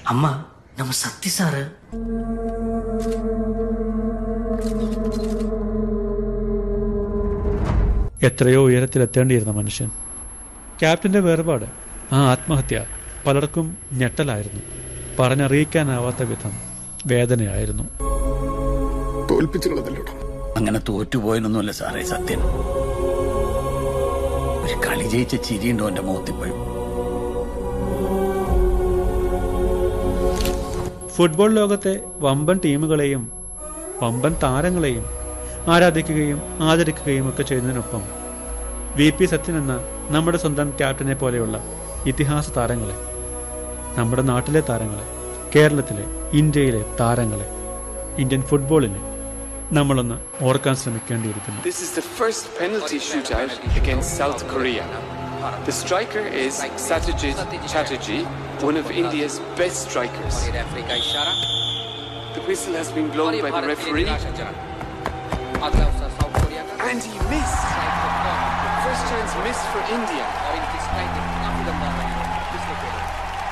അമ്മ നമ്മ സത്യ സാറ്. എത്രയോ ഉയരത്തിലെത്തേണ്ടിയിരുന്ന മനുഷ്യൻ. ക്യാപ്റ്റന്റെ വേർപാട്, ആ ആത്മഹത്യ പലർക്കും ഞെട്ടലായിരുന്നു. പറഞ്ഞറിയിക്കാനാവാത്ത വിധം വേദനയായിരുന്നു. അങ്ങനെ തോറ്റുപോയെന്നൊന്നുമല്ല സാറേ സത്യം. ഒരു കളി ജയിച്ച ചിരിയുണ്ടോ എന്റെ മുഖത്തിപ്പോഴും. ഫുട്ബോൾ ലോകത്തെ വമ്പൻ ടീമുകളെയും വമ്പൻ താരങ്ങളെയും ആരാധിക്കുകയും ആദരിക്കുകയും ഒക്കെ ചെയ്യുന്നതിനൊപ്പം VP സത്യൻ എന്ന നമ്മുടെ സ്വന്തം ക്യാപ്റ്റനെ പോലെയുള്ള ഇതിഹാസ താരങ്ങളെ, നമ്മുടെ നാട്ടിലെ താരങ്ങളെ, കേരളത്തിലെ, ഇന്ത്യയിലെ താരങ്ങളെ, ഇന്ത്യൻ ഫുട്ബോളിനെ നമ്മളൊന്ന് ഓർക്കാൻ ശ്രമിക്കേണ്ടിയിരിക്കുന്നു. This is the first penalty shootout against South Korea. The striker is Satyajit Chatterjee, one of India's best strikers. The whistle has been blown by the referee. And he missed. First chance missed for India.